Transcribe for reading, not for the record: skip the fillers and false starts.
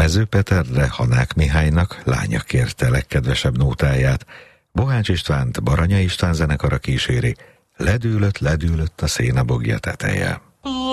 Mező Peterre Hanák Mihálynak Lánya kérte legkedvesebb nótáját, Bohács Istvánt Baranya István zenekara kíséri, ledűlött a szénabogja teteje.